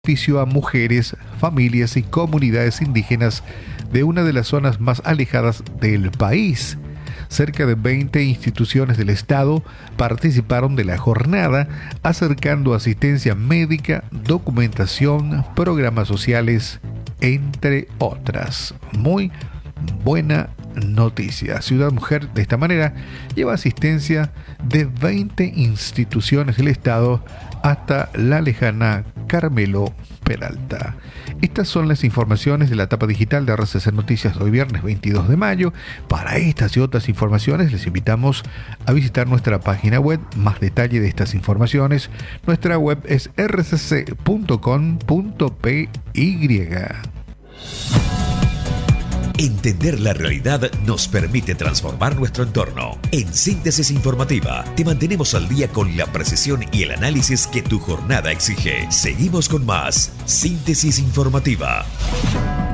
beneficio a mujeres, familias y comunidades indígenas de una de las zonas más alejadas del país. Cerca de 20 instituciones del Estado participaron de la jornada, acercando asistencia médica, documentación, programas sociales, entre otras. Muy buena noticia. Ciudad Mujer, de esta manera, lleva asistencia de 20 instituciones del Estado hasta la lejana Carmelo Peralta. Estas son las informaciones de la etapa digital de RCC Noticias de hoy viernes 22 de mayo. Para estas y otras informaciones les invitamos a visitar nuestra página web. Más detalle de estas informaciones, nuestra web es rcc.com.py. Entender la realidad nos permite transformar nuestro entorno. En Síntesis Informativa te mantenemos al día con la precisión y el análisis que tu jornada exige. Seguimos con más Síntesis Informativa.